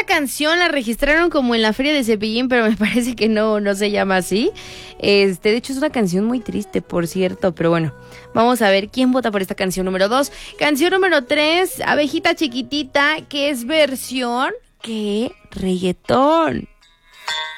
canción la registraron como en la Feria de Cepillín, pero me parece que no se llama así. De hecho es una canción muy triste, por cierto, pero bueno, vamos a ver quién vota por esta canción número 2. Canción número 3, Abejita Chiquitita, que es versión, ¿qué? Reggaetón.